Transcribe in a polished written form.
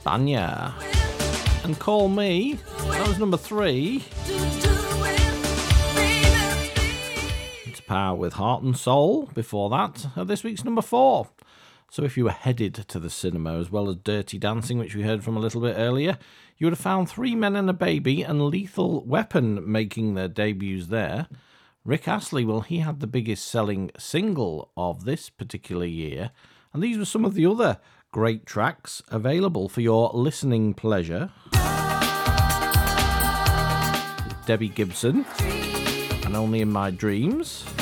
Tanya. And Call Me, that was number 3. Into Power with Heart and Soul before that, this week's number 4. So if you were headed to the cinema, as well as Dirty Dancing, which we heard from a little bit earlier, you would have found Three Men and a Baby and Lethal Weapon making their debuts there. Rick Astley, well, he had the biggest selling single of this particular year, and these were some of the other great tracks available for your listening pleasure. Debbie Gibson, and Only in My Dreams.